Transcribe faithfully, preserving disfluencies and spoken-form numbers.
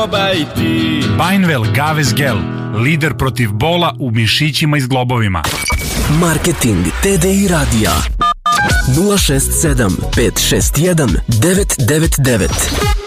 probajti. Bainvel Gaves Gel, lider protiv bola u mišićima i zglobovima. Marketing T D I radija nula šest sedam pet šest jedan devet devet devet.